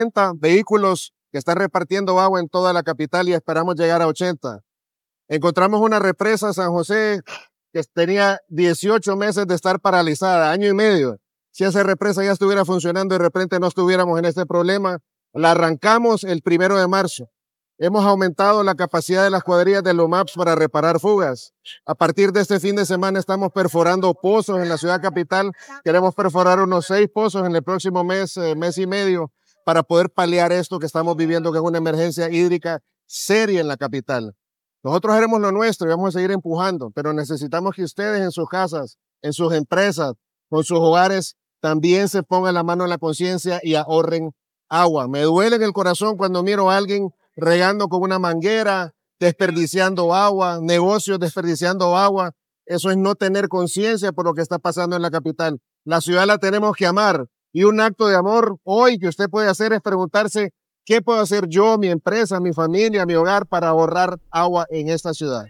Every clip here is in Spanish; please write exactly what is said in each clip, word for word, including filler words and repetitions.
vehículos que están repartiendo agua en toda la capital y esperamos llegar a ochenta. Encontramos una represa en San José que tenía dieciocho meses de estar paralizada, año y medio. Si esa represa ya estuviera funcionando, de repente no estuviéramos en este problema. La arrancamos el primero de marzo. Hemos aumentado la capacidad de las cuadrillas de LOMAPS para reparar fugas. A partir de este fin de semana estamos perforando pozos en la ciudad capital. Queremos perforar unos seis pozos en el próximo mes, eh, mes y medio, para poder paliar esto que estamos viviendo, que es una emergencia hídrica seria en la capital. Nosotros haremos lo nuestro y vamos a seguir empujando, pero necesitamos que ustedes en sus casas, en sus empresas, con sus hogares, también se pongan la mano en la conciencia y ahorren agua. Me duele en el corazón cuando miro a alguien regando con una manguera, desperdiciando agua, negocios desperdiciando agua. Eso es no tener conciencia por lo que está pasando en la capital. La ciudad la tenemos que amar y un acto de amor hoy que usted puede hacer es preguntarse ¿qué puedo hacer yo, mi empresa, mi familia, mi hogar para ahorrar agua en esta ciudad?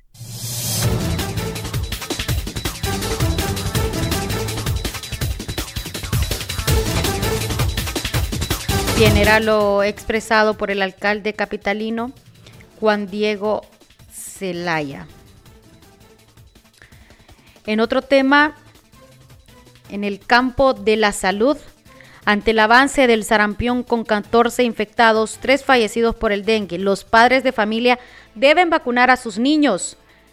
Bien, era lo expresado por el alcalde capitalino Juan Diego Zelaya. En otro tema, en el campo de la salud, ante el avance del sarampión con catorce infectados, tres fallecidos por el dengue, los padres de familia deben vacunar a sus niños.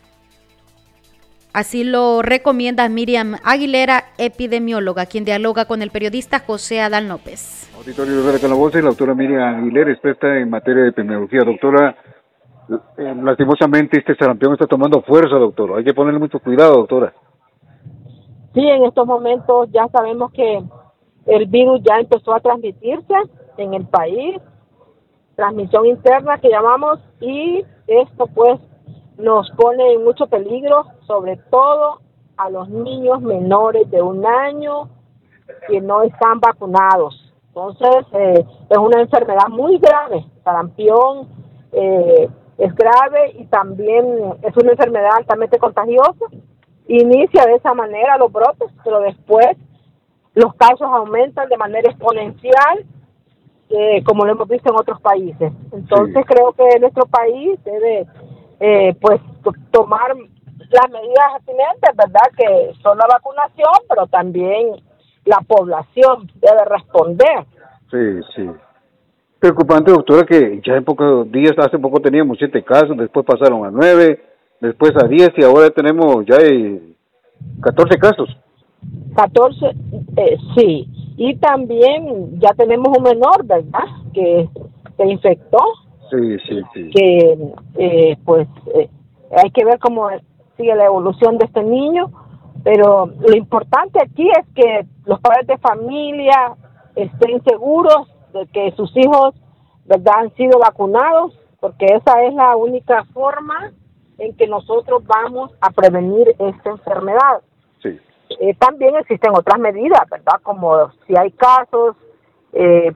Así lo recomienda Miriam Aguilera, epidemióloga, quien dialoga con el periodista José Adán López. Auditorio de la Voz y la doctora Miriam Aguilera, experta en materia de epidemiología. Doctora, eh, lastimosamente este sarampión está tomando fuerza, doctor. Hay que ponerle mucho cuidado, doctora. Sí, en estos momentos ya sabemos que el virus ya empezó a transmitirse en el país, transmisión interna que llamamos, y esto pues nos pone en mucho peligro, sobre todo a los niños menores de un año que no están vacunados. Entonces, eh, es una enfermedad muy grave. Sarampión eh, es grave y también es una enfermedad altamente contagiosa. Inicia de esa manera los brotes, pero después los casos aumentan de manera exponencial, eh, como lo hemos visto en otros países. Entonces, sí, creo que nuestro país debe eh, pues tomar las medidas pertinentes, ¿verdad? Que son la vacunación, pero también la población debe responder. Sí, sí. Preocupante, doctora, que ya en pocos días, hace poco teníamos siete casos, después pasaron a nueve, después a diez y ahora tenemos ya catorce casos. catorce, eh, sí. Y también ya tenemos un menor, ¿verdad? Que se infectó. Sí, sí, sí. Que, eh, pues, eh, hay que ver cómo sigue la evolución de este niño. Pero lo importante aquí es que los padres de familia estén seguros de que sus hijos, ¿verdad?, han sido vacunados, porque esa es la única forma en que nosotros vamos a prevenir esta enfermedad. Sí. Eh, también existen otras medidas, ¿verdad?, como si hay casos, eh,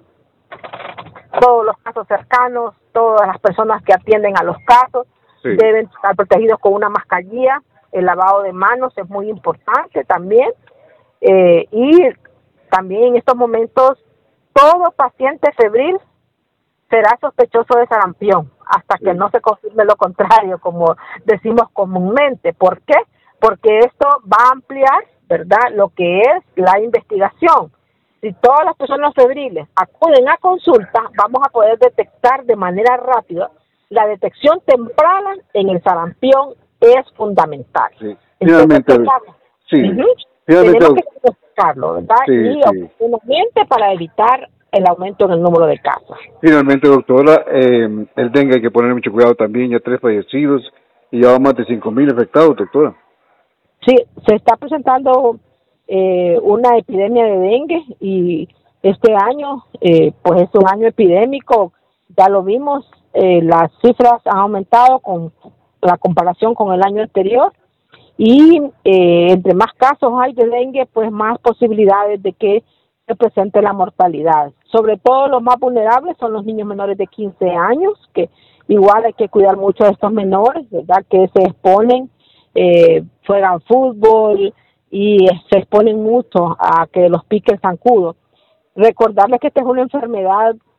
todos los casos cercanos, todas las personas que atienden a los casos, sí, deben estar protegidos con una mascarilla. El lavado de manos es muy importante también, eh, y también en estos momentos todo paciente febril será sospechoso de sarampión hasta que no se confirme lo contrario, como decimos comúnmente. ¿Por qué? Porque esto va a ampliar, ¿verdad?, lo que es la investigación. Si todas las personas febriles acuden a consulta, vamos a poder detectar de manera rápida. La detección temprana en el sarampión es fundamental. Sí, finalmente, Entonces, sí, uh-huh, finalmente, tenemos que detectarlo, ¿verdad? Sí, y sí. oportunamente para evitar el aumento en el número de casos. Finalmente, doctora, eh, el dengue hay que poner mucho cuidado también, ya tres fallecidos y ya más de cinco mil infectados, doctora. Sí, se está presentando eh, una epidemia de dengue y este año, eh, pues es un año epidémico, ya lo vimos, eh, las cifras han aumentado con la comparación con el año anterior y eh, entre más casos hay de dengue, pues más posibilidades de que se presente la mortalidad. Sobre todo los más vulnerables son los niños menores de quince años, que igual hay que cuidar mucho de estos menores, ¿verdad?, que se exponen, eh, juegan fútbol y se exponen mucho a que los pique el zancudo. recordarles que esta es una enfermedad